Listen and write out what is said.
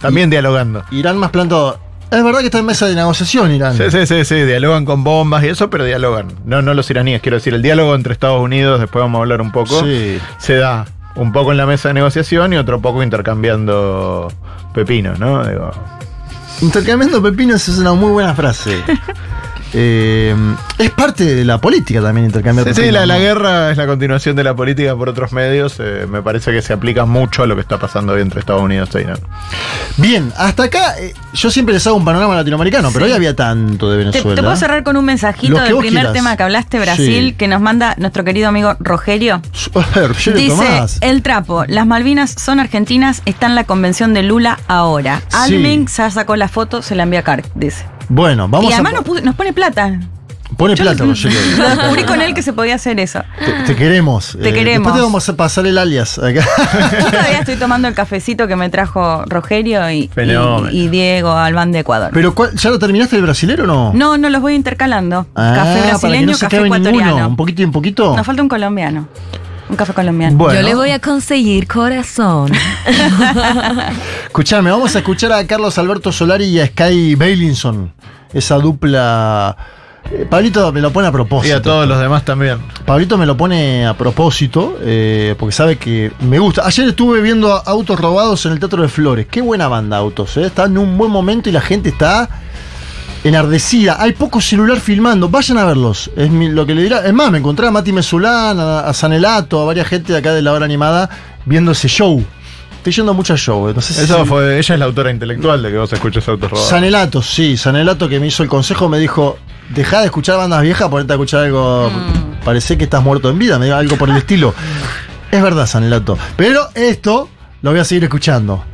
También dialogando. Irán más plantado. Es verdad que está en mesa de negociación Irán. Sí, dialogan con bombas y eso, pero dialogan. No los iraníes, quiero decir, el diálogo entre Estados Unidos, después vamos a hablar un poco, se da un poco en la mesa de negociación y otro poco intercambiando pepinos, ¿no? Digo. Intercambiando pepinos es una muy buena frase. Es parte de la política también intercambiar pepinos. Sí, la guerra es la continuación de la política por otros medios. Me parece que se aplica mucho a lo que está pasando hoy entre Estados Unidos e Irán. Bien, hasta acá yo siempre les hago un panorama latinoamericano, pero hoy había tanto de Venezuela. ¿Te puedo cerrar con un mensajito del primer tema que hablaste, Brasil, que nos manda nuestro querido amigo Rogerio? Dice, Tomás. el trapo, las Malvinas son argentinas, está en la convención de Lula ahora. Alming ya sacó la foto, se la envía a Carc, dice. Bueno, vamos y además nos pone plata. Pone plata, Rogerio. Lo descubrí con él que se podía hacer eso. Te queremos. Te queremos. Después te vamos a pasar el alias acá. Yo todavía estoy tomando el cafecito que me trajo Rogerio y Diego Albán de Ecuador. Pero ¿ya lo terminaste el brasilero o no? No, los voy intercalando. Café brasileño, para que no se café acabe ecuatoriano. Ninguno. ¿Un poquito y un poquito? Nos falta un colombiano. Un café colombiano. Bueno. Yo le voy a conseguir corazón. Escuchame, vamos a escuchar a Carlos Alberto Solari y a Sky Bailinson. Esa dupla. Pablito me lo pone a propósito. Y a todos los demás también. Pablito me lo pone a propósito, porque sabe que me gusta. Ayer estuve viendo Autos Robados en el Teatro de Flores. Qué buena banda Autos, Está en un buen momento y la gente está enardecida. Hay poco celular filmando. Vayan a verlos. Es lo que le dirá. Es más, me encontré a Mati Mesulán, a Sanelato, a varias gente de acá de la hora animada viendo ese show. Estoy yendo mucho a show. No sé ella es la autora intelectual de que vos escuches Autos Robados. Sanelato, sí. Sanelato que me hizo el consejo me dijo, dejá de escuchar bandas viejas, ponete a escuchar algo. Parece que estás muerto en vida, me dijo algo por el estilo. Es verdad, Sanelato. Pero esto lo voy a seguir escuchando.